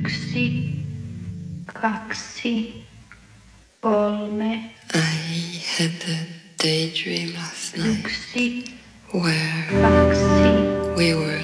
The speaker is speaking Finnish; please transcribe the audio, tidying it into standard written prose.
Yksi, kaksi, kolme. I had a daydream last night Yksi, where kaksi, we were